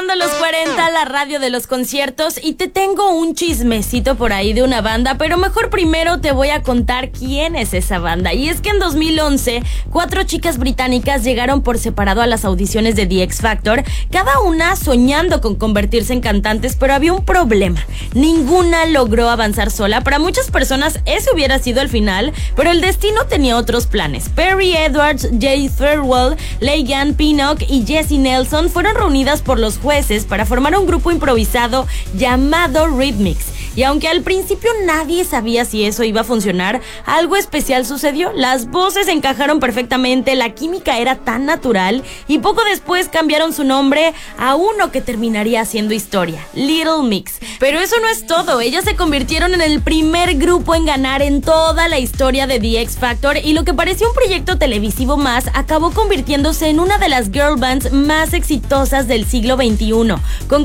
escuchando Los 40, la radio de los conciertos, y te tengo un chismecito por ahí de una banda, pero mejor primero te voy a contar quién es esa banda. Y es que en 2011, 4 chicas británicas llegaron por separado a las audiciones de The X Factor, cada una soñando con convertirse en cantantes, pero había un problema. Ninguna logró avanzar sola. Para muchas personas ese hubiera sido el final, pero el destino tenía otros planes. Perry Edwards, Jay Thirlwell, Leigh-Anne Pinnock y Jessie Nelson fueron reunidas por los jueces para formar un grupo improvisado llamado Rhythmics. Y aunque al principio nadie sabía si eso iba a funcionar, algo especial sucedió. Las voces encajaron perfectamente, la química era tan natural, y poco después cambiaron su nombre a uno que terminaría haciendo historia, Little Mix. Pero eso no es todo, ellas se convirtieron en el primer grupo en ganar en toda la historia de The X Factor, y lo que parecía un proyecto televisivo más acabó convirtiéndose en una de las girl bands más exitosas del siglo XXI, con